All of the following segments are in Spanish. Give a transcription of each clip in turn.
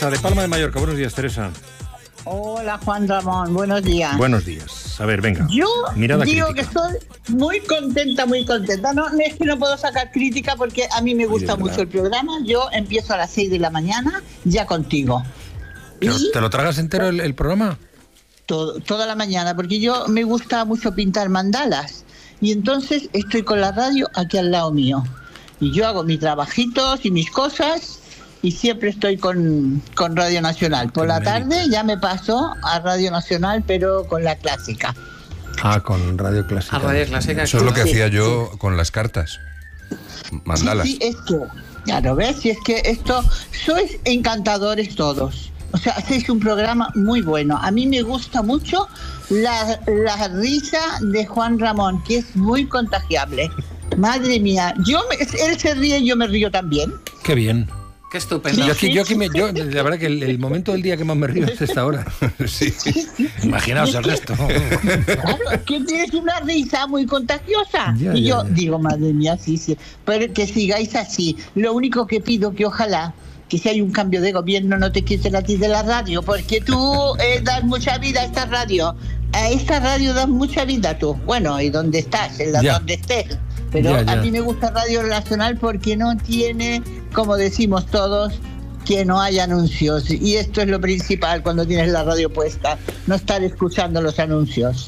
Teresa, de Palma de Mallorca. Buenos días, Teresa. Hola, Juan Ramón. Buenos días. Buenos días. A ver, venga. Yo mirada digo crítica. que estoy muy contenta, muy contenta. No es que no puedo sacar crítica porque a mí me gusta mucho el programa. Yo empiezo a las 6 de la mañana ya contigo. ¿Te lo tragas entero el programa? Toda la mañana, porque yo me gusta mucho pintar mandalas. Y entonces estoy con la radio aquí al lado mío. Y yo hago mis trabajitos y mis cosas y siempre estoy con Radio Nacional. Por la tarde ya me paso a Radio Nacional, pero con la clásica. Ah, con Radio Clásica. A Radio Clásica. Eso es lo que hacía yo con las cartas. Mandalas. Sí, es que, claro, ¿ves? Si es que esto, sois encantadores todos. O sea, hacéis un programa muy bueno. A mí me gusta mucho la risa de Juan Ramón, que es muy contagiable. Madre mía, él se ríe y yo me río también. Qué bien. Qué estupendo. Yo, la verdad que el momento del día que más me río es esta hora. Sí. Imaginaos el resto. Claro, es que tienes una risa muy contagiosa. Yo digo, madre mía, sí. Pero que sigáis así. Lo único que pido que ojalá que si hay un cambio de gobierno no te quiten a ti de la radio, porque tú das mucha vida a esta radio. A esta radio das mucha vida tú. Bueno, y donde estás, donde estés. Pero a mí me gusta Radio Nacional porque no tiene, como decimos todos, que no haya anuncios. Y esto es lo principal cuando tienes la radio puesta, no estar escuchando los anuncios.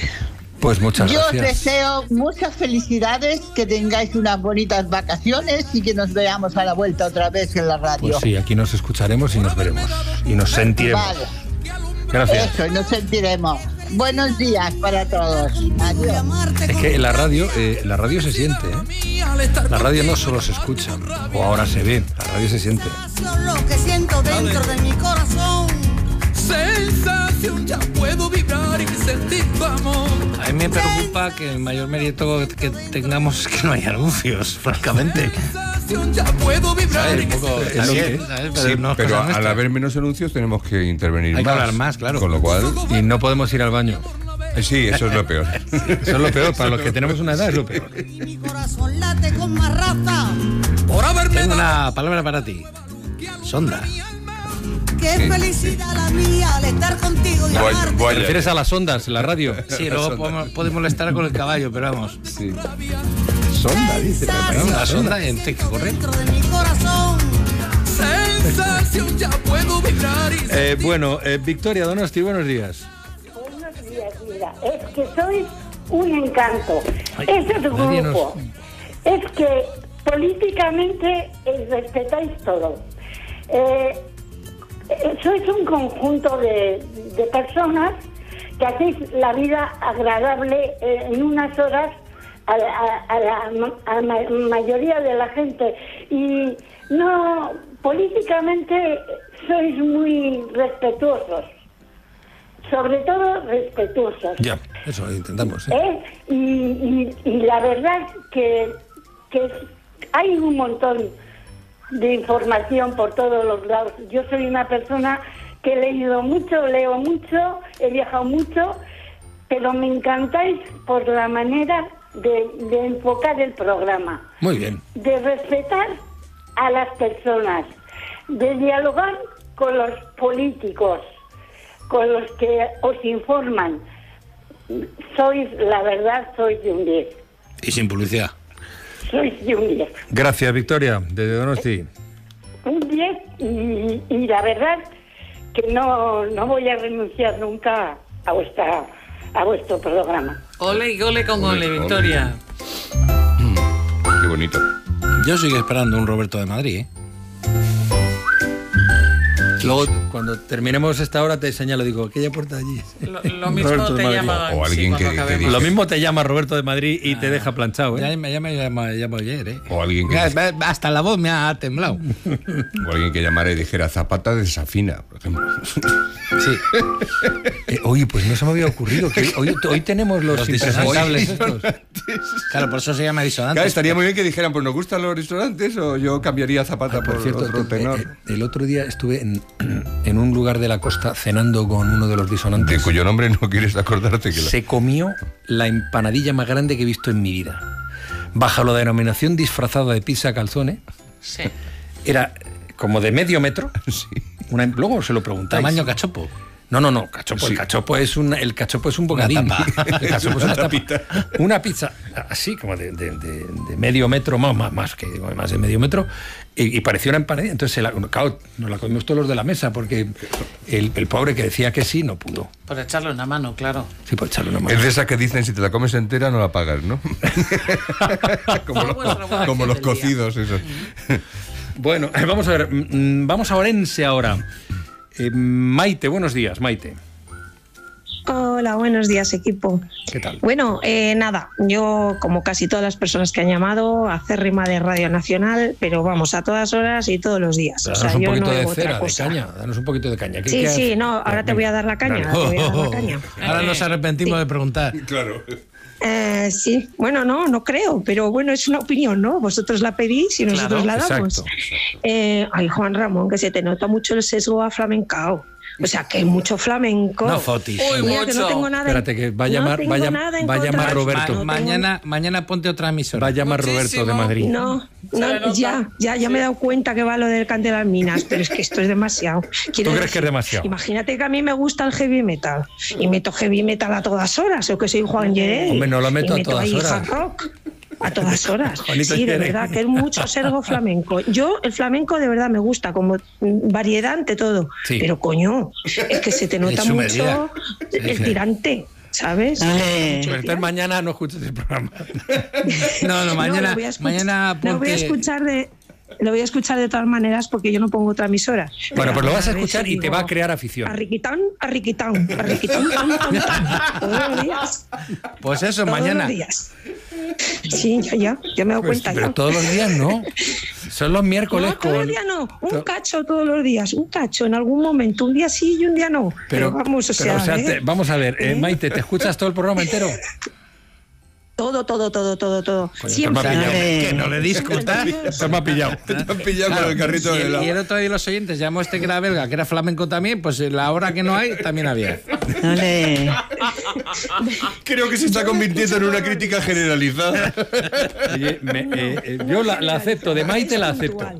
Pues muchas gracias. Yo os deseo muchas felicidades, que tengáis unas bonitas vacaciones y que nos veamos a la vuelta otra vez en la radio. Pues sí, aquí nos escucharemos y nos veremos. Y nos sentiremos. Vale. Gracias. Eso, y nos sentiremos. Buenos días para todos. Adiós. Es que la radio se siente, ¿eh? La radio no solo se escucha, o ahora se ve, la radio se siente. Lo que siento dentro de mi corazón. Sensación, ya puedo vibrar y sentir tu amor. A mí me preocupa que el mayor mérito que tengamos es que no hay anuncios, francamente. Ya puedo vibrar. Pero al haber menos anuncios tenemos que intervenir más. Hay que hablar más, claro. Con lo cual... Y no podemos ir al baño. Sí, eso es lo peor. Eso es lo peor, para los que tenemos una edad es lo peor. Mi corazón late con más raza. Por haberme Tengo una palabra para ti. Sonda. Qué felicidad la mía al estar contigo y amarte. ¿Te refieres a las ondas, la radio? Sí, luego podemos molestar con el caballo, pero vamos. Sí. Sonda, dice. La sonda en que corre. Dentro de mi corazón. Sensación, ya puedo vibrar y Bueno, Victoria Donosti, buenos días. Buenos días, mira, es que sois un encanto. Ay, Ese nadie grupo, es que políticamente respetáis todo. Sois un conjunto de personas que hacéis la vida agradable en unas horas a la mayoría de la gente. Y no, políticamente sois muy respetuosos. Sobre todo respetuosos. Ya, eso intentamos. ¿Sí? Y la verdad que hay un montón de información por todos los lados. Yo soy una persona que he leído mucho, leo mucho, he viajado mucho, pero me encantáis por la manera de enfocar el programa. Muy bien. De respetar a las personas, de dialogar con los políticos, con los que os informan. Sois, la verdad, sois de un 10. Y sin publicidad. Sois de un 10. Gracias, Victoria, de Donosti. Un 10 y la verdad que no voy a renunciar nunca a vuestro programa. Ole y ole con ole, Victoria. Qué bonito. Yo sigo esperando un Roberto de Madrid, ¿eh? Luego, cuando terminemos esta hora, te señalo, digo, aquella puerta allí. Lo mismo Roberto de te Madrid. llama. O alguien que diga- Lo mismo te llama Roberto de Madrid y te deja planchado, ¿eh? Ya me llamó ayer, ¿eh? O alguien que... Hasta la voz me ha temblado. O alguien que llamara y dijera Zapata desafina, por ejemplo. Sí. Oye, pues no se me había ocurrido que hoy tenemos los impresentables estos. Claro, por eso se llama disonante. Claro, estaría muy bien que dijeran, pues nos gustan los restaurantes, o yo cambiaría Zapata por cierto, otro tenor. el otro día estuve en un lugar de la costa cenando con uno de los disonantes. De cuyo nombre no quieres acordarte. Se comió la empanadilla más grande que he visto en mi vida. Bajo la denominación disfrazada de pizza calzone. Sí. Era como de medio metro. Sí. luego se lo preguntáis. Tamaño cachopo. No, cachopo. Sí. El cachopo es un bocadín. El cachopo es una tapita. Una pizza así como de medio metro, más de medio metro, y parecía una empanadilla. Entonces, claro, nos la comimos todos los de la mesa, porque el pobre que decía que sí, no pudo. Por echarle una mano, claro. Sí, por echarle una mano. Es de esa que dicen, si te la comes entera, no la pagas, ¿no? como los cocidos, esos. Bueno, vamos a ver. Vamos a Orense ahora. Maite, buenos días, Maite. Hola, buenos días, equipo. ¿Qué tal? Bueno, nada, yo como casi todas las personas que han llamado, acérrima de Radio Nacional, pero vamos, a todas horas y todos los días. Danos un poquito de cera, de caña. Danos un poquito de caña. Sí, ahora te voy a dar la caña. Ahora nos arrepentimos de preguntar. Claro. Sí, bueno, no creo, pero bueno, es una opinión, ¿no? Vosotros la pedís y nosotros la damos. Exacto. Ay, Juan Ramón, que se te nota mucho el sesgo a flamencao. O sea, que hay mucho flamenco. No fotis. Mira, que no tengo nada. Espérate, que va a llamar Roberto. Mañana ponte otra emisora. Va a llamar Roberto de Madrid. No, ya me he dado cuenta que va lo del cante de las minas, pero es que esto es demasiado. ¿Tú crees que es demasiado? Imagínate que a mí me gusta el heavy metal y meto heavy metal a todas horas, o que soy Juan Lleré. Hombre, no lo meto a todas horas. Hard rock. A todas horas. Sí, de verdad, que es mucho sergo flamenco. Yo, el flamenco de verdad me gusta, como variedad ante todo. Sí. Pero coño, es que se te nota mucho el tirante, ¿sabes? Pero entonces mañana no escuches el programa. No, mañana ponte... Lo voy a escuchar de todas maneras porque yo no pongo otra emisora. Bueno, pues lo vas a escuchar y te va a crear afición. Arriquitán, todos los días. Pues eso, mañana. Todos los días. Sí, ya me he dado cuenta. Pero todos los días no. Son los miércoles. No, todos los días no. Un cacho todos los días. Un cacho en algún momento. Un día sí y un día no. Pero vamos, vamos a ver, Maite, ¿te escuchas todo el programa entero? Todo. Pues siempre. Que no le discutas. Te me ha pillado. Te han pillado con el carrito de helado. Y el otro día los oyentes llamó que era belga, que era flamenco también, pues la hora que no hay, también había. Creo que se está convirtiendo en una crítica generalizada. Oye, yo la acepto, de Maite la acepto.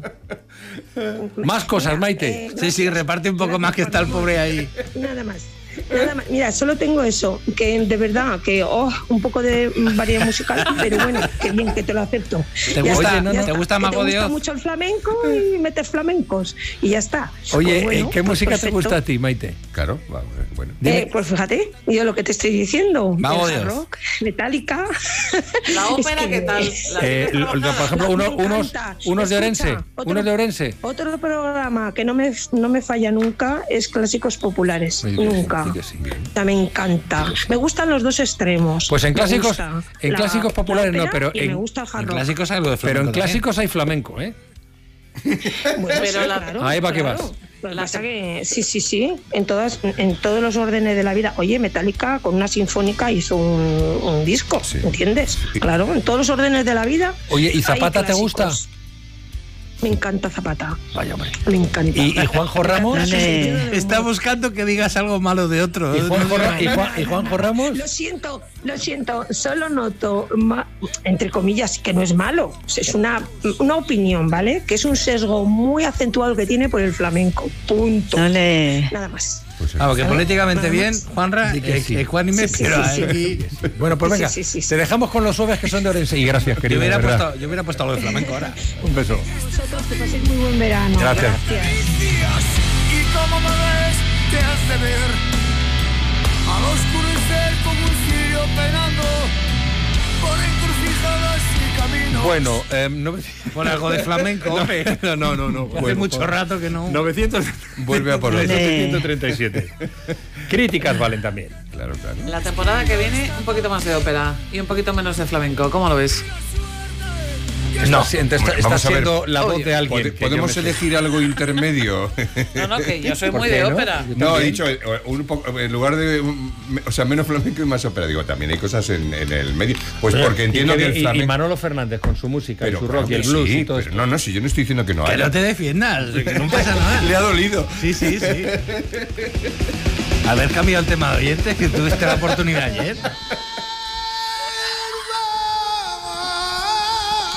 Más cosas, Maite. Sí, reparte un poco más, que está el pobre ahí. Nada más. Mira, solo tengo eso, que de verdad, que un poco de variedad musical, pero bueno, que bien, que te lo acepto. ¿Te gusta Mago de Oz? Te gusta mucho el flamenco y metes flamencos y ya está. Oye, pues bueno, ¿qué música perfecto. te gusta a ti, Maite? Claro, bueno. Pues fíjate, yo lo que te estoy diciendo, Mago de Oz, rock, Metallica. La ópera, ¿qué tal? Por ejemplo, unos de Orense. Otro programa que no me falla nunca es Clásicos Populares. Nunca. Sí. Me encanta. Me gustan los dos extremos. Pues en clásicos populares no, pero me gusta el hard rock. Clásicos hay algo de flamenco. Pero en clásicos hay flamenco, ¿eh? Bueno, pero claro, ahí va que vas. Lo que pasa que sí, en todos los órdenes de la vida. Oye, Metallica con una sinfónica hizo un disco, ¿entiendes? Claro, en todos los órdenes de la vida. Oye, ¿y Zapata te gusta? Me encanta Zapata. Vaya, hombre. Me encanta. ¿Y Juanjo Ramos? Está buscando que digas algo malo de otro. ¿Y Juanjo Ramos? Lo siento. Solo noto, entre comillas, que no es malo. Es una opinión, ¿vale? Que es un sesgo muy acentuado que tiene por el flamenco. Punto. Nada más. Pues que políticamente bien, Juanra, ecuánime, pero aquí... Bueno, pues venga, te dejamos con los suaves que son de Orense. Y gracias, querido. Yo hubiera puesto algo de flamenco ahora. Un beso. Vosotros que paséis muy buen verano. Gracias. Y como me ves, te has de ver al oscurecer como un cirio penando por encrucijadas y caminos. Bueno, Pon algo de flamenco. No. Hace mucho rato que no. 900. Vuelve a por 937. Críticas valen también. Claro. La temporada que viene, un poquito más de ópera y un poquito menos de flamenco. ¿Cómo lo ves? No, está siendo la voz de alguien. ¿Podemos elegir algo intermedio? No, que yo soy muy de ópera. No, he dicho, en lugar de, menos flamenco y más ópera. Digo, también hay cosas en el medio. Pues porque entiendo que el flamenco... Y Manolo Fernández con su música, y su rock y el blues y todo esto. No, si yo no estoy diciendo que no haya. Que no te defiendas, que no pasa nada. Le ha dolido. Sí. Haber cambiado el tema de oyentes, que tuviste la oportunidad ayer.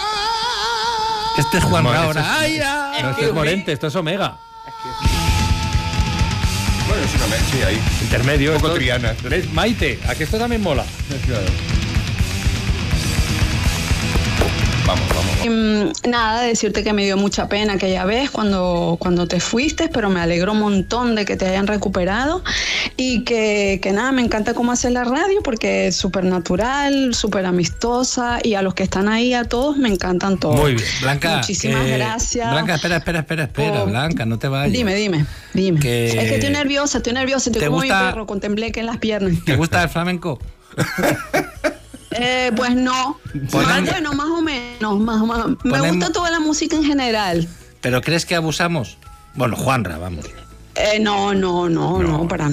Este es Juan ahora. No, este es Morente, esto es Omega. Bueno, es una sí, ahí. Intermedio. Un poco Triana. ¿Ves? Maite, ¿a que esto también mola? Claro. Vamos. Nada, decirte que me dio mucha pena aquella vez cuando te fuiste, pero me alegro un montón de que te hayan recuperado y que nada, me encanta cómo haces la radio porque es súper natural, súper amistosa y a los que están ahí, a todos, me encantan todos. Muy bien, Blanca. Muchísimas gracias. Blanca, espera, Blanca, no te vayas. Dime. Es que estoy nerviosa, estoy como mi perro, contemplé que en las piernas. ¿Te gusta el flamenco? Pues no. Bueno, más o menos. Me gusta toda la música en general. ¿Pero crees que abusamos? Bueno, Juanra, vamos. No, para